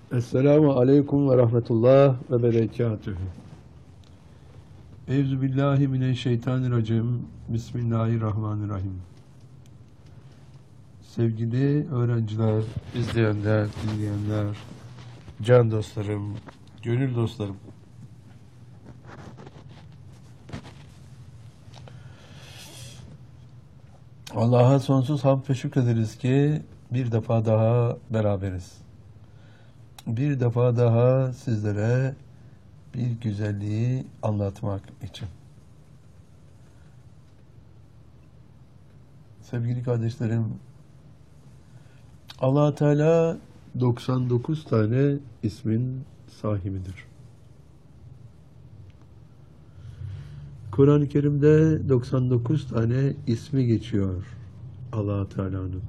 Esselamu aleyküm ve rahmetullah ve berekatühü. Euzubillahimineşşeytanirracim. Bismillahirrahmanirrahim. Sevgili öğrenciler, izleyenler, dinleyenler, can dostlarım, gönül dostlarım. Allah'a sonsuz hamd ve şükrederiz ki bir defa daha beraberiz. Bir defa daha sizlere bir güzelliği anlatmak için. Sevgili kardeşlerim, Allah Teala 99 tane ismin sahibidir. Kur'an-ı Kerim'de 99 tane ismi geçiyor Allah Teala'nın.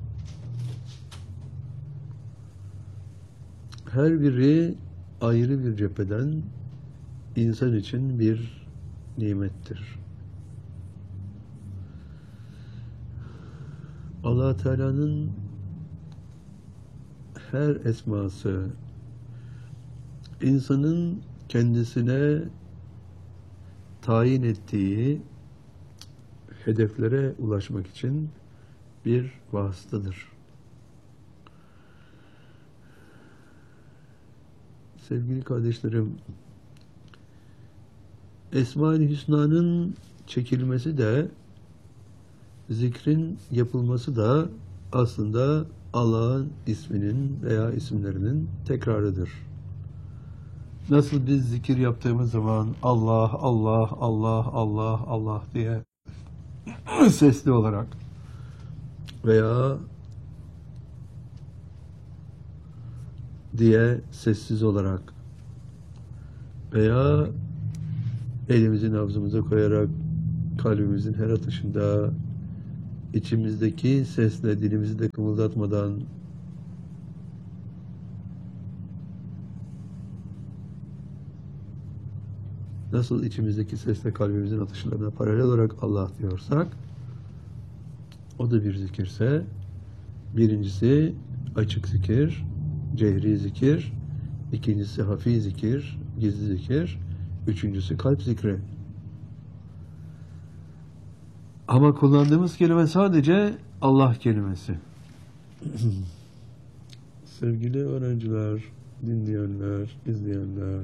Her biri ayrı bir cepheden insan için bir nimettir. Allah Teala'nın her esması insanın kendisine tayin ettiği hedeflere ulaşmak için bir vasıtadır. Sevgili kardeşlerim, Esma-i Hüsna'nın çekilmesi de, zikrin yapılması da aslında Allah'ın isminin veya isimlerinin tekrarıdır. Nasıl biz zikir yaptığımız zaman Allah, Allah, Allah, Allah, Allah diye sesli olarak veya diye sessiz olarak veya elimizi nabzımıza koyarak kalbimizin her atışında içimizdeki sesle dilimizi de kımıldatmadan nasıl içimizdeki sesle kalbimizin atışlarına paralel olarak Allah diyorsak, o da bir zikirse, birincisi açık zikir, cehri zikir, ikincisi hafi zikir, gizli zikir, üçüncüsü kalp zikri. Ama kullandığımız kelime sadece Allah kelimesi. Sevgili öğrenciler, dinleyenler, izleyenler,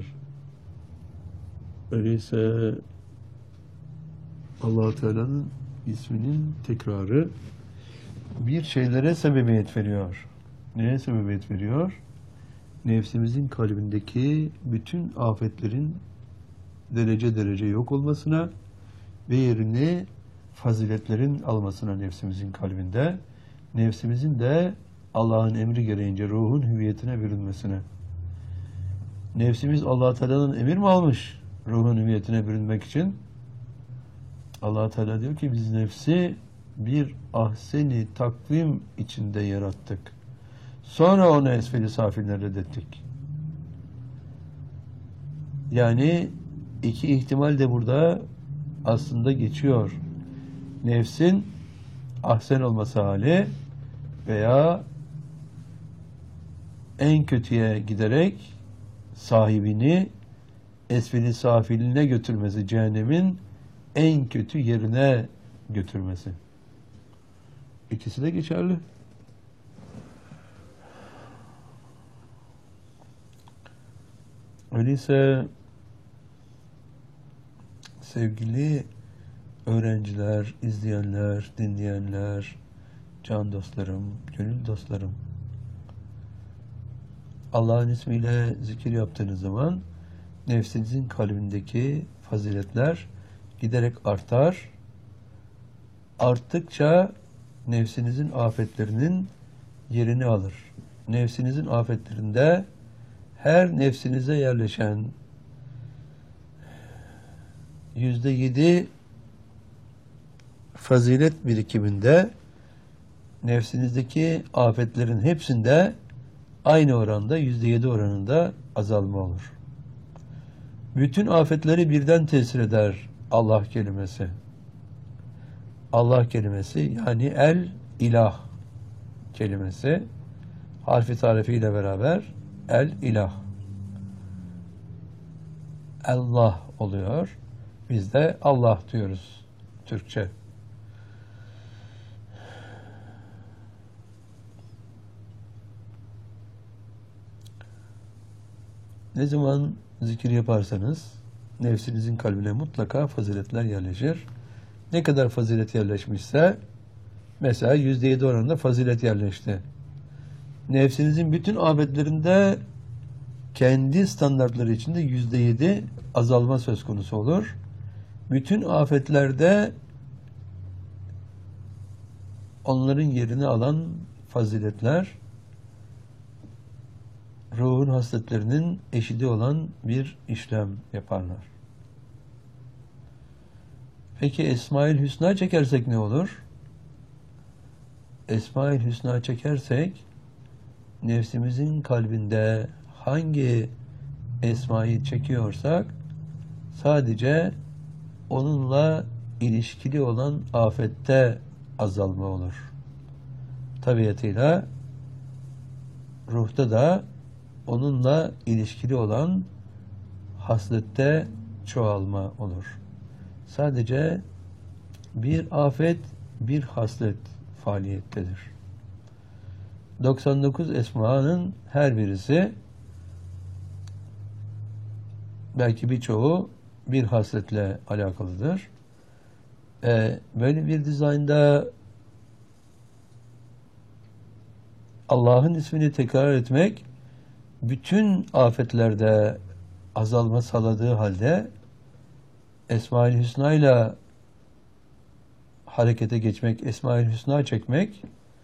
öyleyse Allah Teala'nın isminin tekrarı bir şeylere sebebiyet veriyor. Neye sebebiyet veriyor? Nefsimizin kalbindeki bütün afetlerin derece derece yok olmasına ve yerini faziletlerin almasına nefsimizin kalbinde, nefsimizin de Allah'ın emri gereğince ruhun hüviyetine bürünmesine. Nefsimiz Allah Teala'nın emir mi almış ruhun hüviyetine bürünmek için? Allah Teala diyor ki biz nefsi bir ahseni takvim içinde yarattık. Sonra onu esfeli safillerle reddettik. Yani iki ihtimal de burada aslında geçiyor. Nefsin ahsen olması hali veya en kötüye giderek sahibini esfeli safiline götürmesi, cehennemin en kötü yerine götürmesi. İkisi de geçerli. Öyleyse sevgili öğrenciler, izleyenler, dinleyenler, can dostlarım, gönül dostlarım, Allah'ın ismiyle zikir yaptığınız zaman nefsinizin kalbindeki faziletler giderek artar. Arttıkça nefsinizin afetlerinin yerini alır. Nefsinizin afetlerinde her nefsinize yerleşen %7 fazilet birikiminde nefsinizdeki afetlerin hepsinde aynı oranda %7 oranında azalma olur. Bütün afetleri birden tesir eder Allah kelimesi. Allah kelimesi yani el ilah kelimesi harfi tarifiyle beraber El ilah. Allah oluyor. Biz de Allah diyoruz Türkçe. Ne zaman zikir yaparsanız nefsinizin kalbine mutlaka faziletler yerleşir. Ne kadar fazilet yerleşmişse, mesela %7 oranında fazilet yerleşti. Nefsinizin bütün afetlerinde kendi standartları içinde %7 azalma söz konusu olur. Bütün afetlerde onların yerini alan faziletler, ruhun hasletlerinin eşidi olan bir işlem yaparlar. Peki Esma-ül Hüsna çekersek ne olur? Esma-ül Hüsna çekersek, nefsimizin kalbinde hangi esmayı çekiyorsak, sadece onunla ilişkili olan afette azalma olur. Tabiatıyla ruhta da onunla ilişkili olan haslette çoğalma olur. Sadece bir afet, bir haslet faaliyettedir. 99 esmanın her birisi, belki birçoğu bir hasletle alakalıdır. Böyle bir dizaynda Allah'ın ismini tekrar etmek, bütün afetlerde azalma sağladığı halde Esma-ül Hüsna ile harekete geçmek, Esma-ül Hüsna çekmek,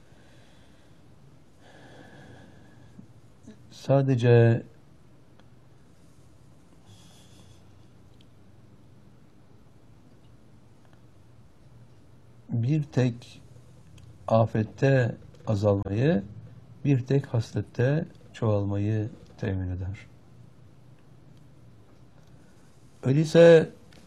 sadece bir tek afette azalmayı, bir tek haslette çoğalmayı temin eder. Öyleyse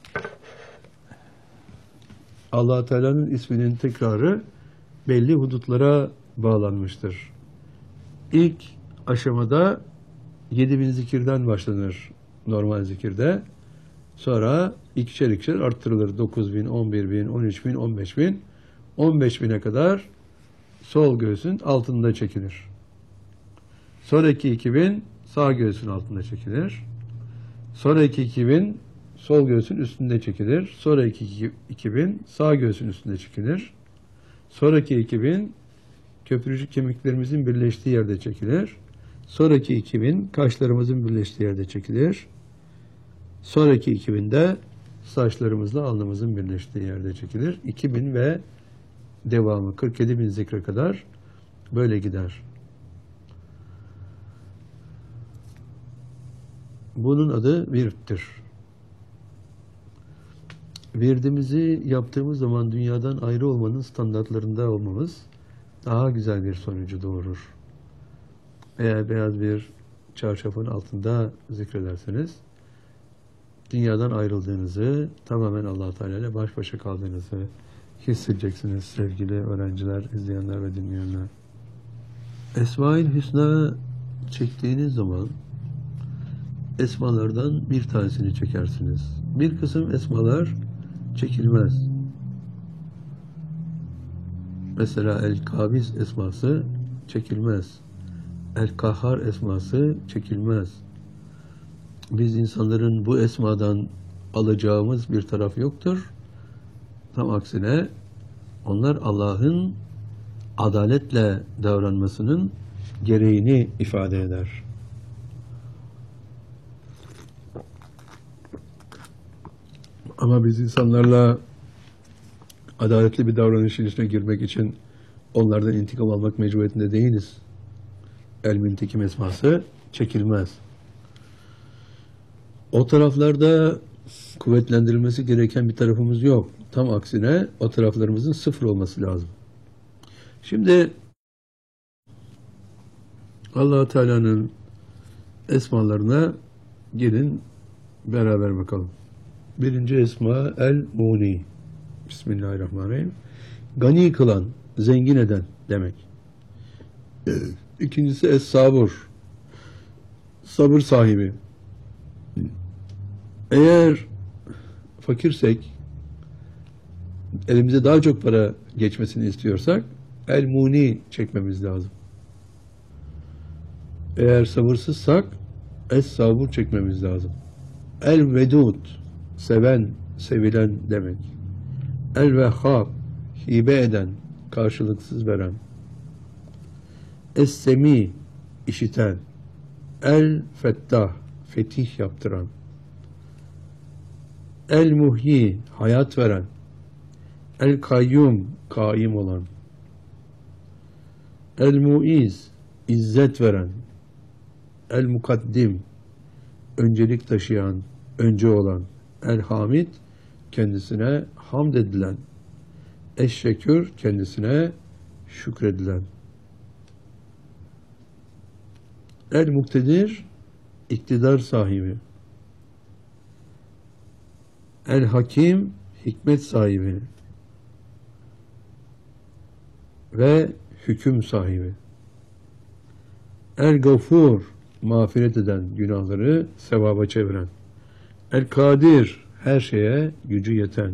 Allah Teala'nın isminin tekrarı belli hudutlara bağlanmıştır. İlk aşamada 7000 zikirden başlanır normal zikirde. Sonra ikişer ikişer arttırılır. 9000, 11000, 13000, 15000. 15000'e kadar sol göğsün altında çekilir. Sonraki 2000 sağ göğsün altında çekilir. Sonraki 2000 sol göğsün üstünde çekilir. Sonraki 2000 sağ göğsün üstünde çekilir. Sonraki 2000 köprücük kemiklerimizin birleştiği yerde çekilir. Sonraki 2000 kaşlarımızın birleştiği yerde çekilir. Sonraki 2000'de saçlarımızla alnımızın birleştiği yerde çekilir. 2000 ve devamı 47.000 zikre kadar böyle gider. Bunun adı virddir. Virdimizi yaptığımız zaman dünyadan ayrı olmanın standartlarında olmamız daha güzel bir sonucu doğurur. Eğer beyaz bir çarşafın altında zikrederseniz, dünyadan ayrıldığınızı, tamamen Allah Teala ile baş başa kaldığınızı hissedeceksiniz sevgili öğrenciler, izleyenler ve dinleyenler. Esma-ül Hüsna çektiğiniz zaman esmalardan bir tanesini çekersiniz. Bir kısım esmalar çekilmez. Mesela El-Kabiz esması çekilmez. El-Kahhar esması çekilmez. Biz insanların bu esmadan alacağımız bir taraf yoktur. Tam aksine onlar Allah'ın adaletle davranmasının gereğini ifade eder. Ama biz insanlarla adaletli bir davranış içine girmek için onlardan intikam almak mecburiyetinde değiliz. El-Müntekim esması çekilmez. O taraflarda kuvvetlendirilmesi gereken bir tarafımız yok. Tam aksine o taraflarımızın sıfır olması lazım. Şimdi Allah Teala'nın esmalarına gelin beraber bakalım. Birinci esma El-Muni. Bismillahirrahmanirrahim. Gani kılan, zengin eden demek. İkincisi Es-Sabur. sabır sahibi. Eğer fakirsek, elimize daha çok para geçmesini istiyorsak el-muni çekmemiz lazım. Eğer sabırsızsak es-sabur çekmemiz lazım. El-vedud, seven, sevilen demek. El-vehhab, hibe eden, karşılıksız veren. Es-semi, işiten. El-fettah, fetih yaptıran. El-muhyi, hayat veren. El-kayyum, kaim olan. El-muiz, izzet veren. El-mukaddim, öncelik taşıyan, önce olan. El-hamid, kendisine hamd edilen. Eş-şekür, kendisine şükredilen. El-muktedir, iktidar sahibi. El-hakim, hikmet sahibi ve hüküm sahibi. El-gafur, mağfiret eden, günahları sevaba çeviren. El-kadir, her şeye gücü yeten.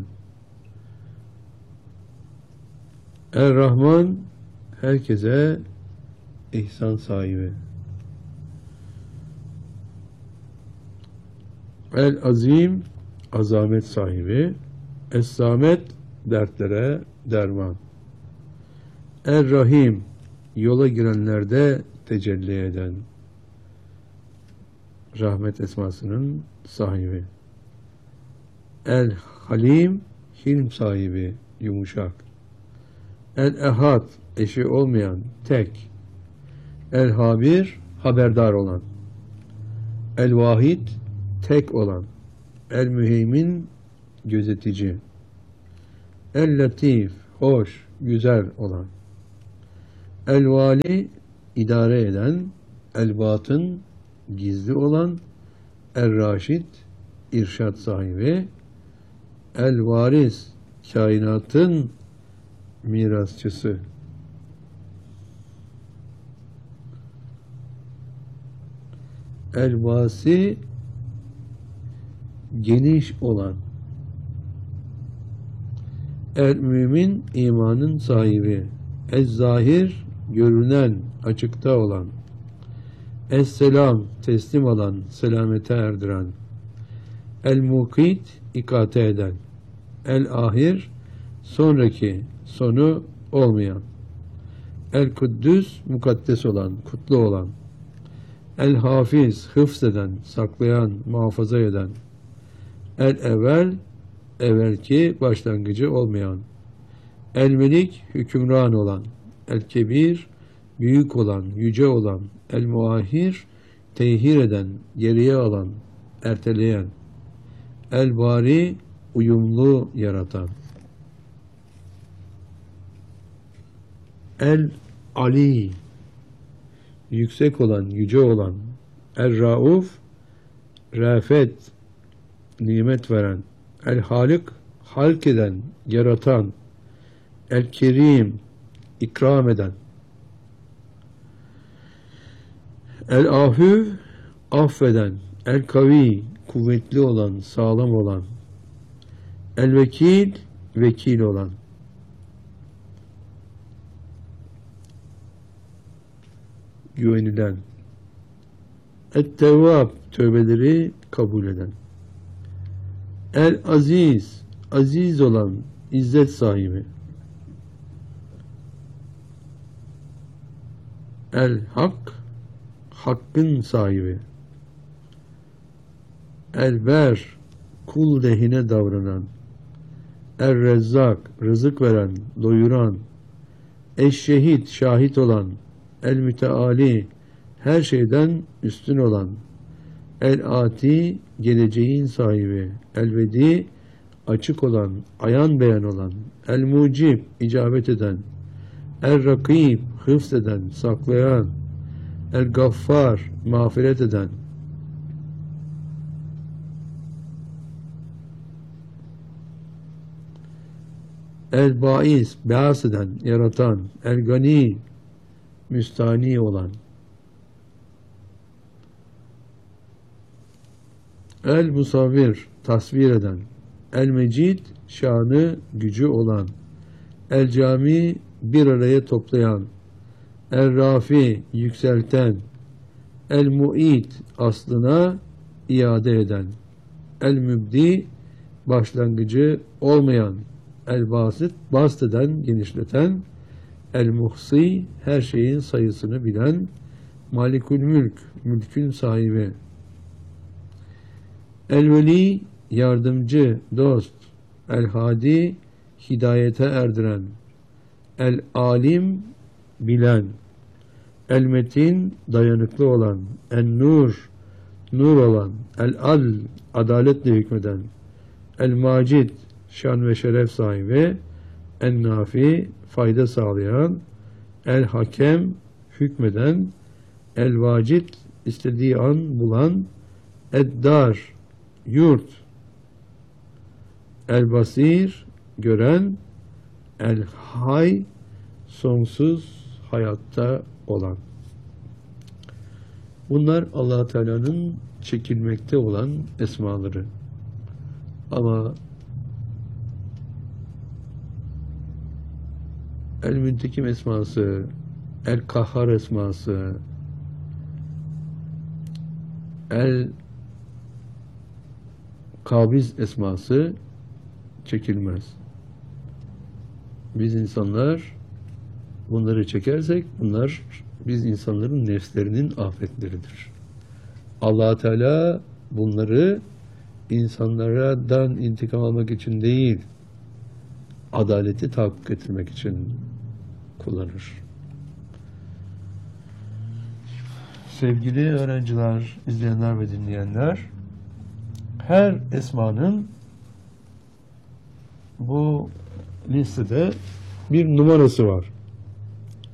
El-rahman, herkese ihsan sahibi. El-azim, azamet sahibi. Es-samet, dertlere derman. El-rahim, yola girenlerde tecelli eden, rahmet esmasının sahibi. El-halim, hilm sahibi, yumuşak. El-ehad, eşi olmayan, tek. El-habir, haberdar olan. El-vahid, tek olan. El-müheymin, gözetici. El-latif, hoş, güzel olan. El-vali, idare eden. El-batın, gizli olan. El-raşid, irşad sahibi. El-varis, kainatın mirasçısı. El-vasi, geniş olan. El-mümin, imanın sahibi. Ez-zahir, görünen, açıkta olan. Es-selam, teslim alan, selamete erdiren. El-mukit, ikate eden. El-ahir, sonraki, sonu olmayan. El-kuddüs, mukaddes olan, kutlu olan. El-hafiz, hıfz eden, saklayan, muhafaza eden. El-evvel, evvelki, başlangıcı olmayan. El-melik, hükümran olan. El-kebir, büyük olan, yüce olan. El-muahhir, tehir eden, geriye alan, erteleyen. El-bari, uyumlu yaratan. El-ali, yüksek olan, yüce olan. El-rauf, rafet, nimet veren. El-halik, halk eden, yaratan. El-kerim, ikram eden. El-afü, affeden. El-kavi, kuvvetli olan, sağlam olan. El-vekil, vekil olan. Güvenilen. Et-tevvab, tövbeleri kabul eden. El-aziz, aziz olan, izzet sahibi. El-hak, hakkın sahibi. El-ber, kul lehine davranan. El-rezzak, rızık veren, doyuran. Eş-şehit, şahit olan. El-müteali, her şeyden üstün olan. El-ati, geleceğin sahibi. El-vedi, açık olan, ayan beyan olan. El-mucib, icabet eden. El-rakib, hıfz eden, saklayan. El-gaffar, mağfiret eden. El-bais, beas eden, yaratan. El-gani, müstani olan. El musavvir, tasvir eden. El mecid, şanı, gücü olan. El cami, bir araya toplayan. El rafi, yükselten. El mu'id, aslına iade eden. El mübdi, başlangıcı olmayan. El basit, bast eden, genişleten. El muhsi, her şeyin sayısını bilen. Malikül mülk, mülkün sahibi. El veli, yardımcı, dost. El hadi, hidayete erdiren. El alim, bilen. El metin, dayanıklı olan. El nur, nur olan. El adl, adaletle hükmeden. El macid, şan ve şeref sahibi. El nafi, fayda sağlayan. El hakem, hükmeden. El vacid, istediği an bulan. Eddar, yurt. El basir, gören. El hay, sonsuz hayatta olan. Bunlar Allah Teala'nın çekilmekte olan esmaları. Ama El Müntekim esması, El Kahhar esması, El Kabiz esması çekilmez. Biz insanlar bunları çekersek bunlar biz insanların nefslerinin afetleridir. Allah Teala bunları insanlardan intikam almak için değil, adaleti tahakkuk ettirmek için kullanır. Sevgili öğrenciler, izleyenler ve dinleyenler, her esmanın bu listede bir numarası var.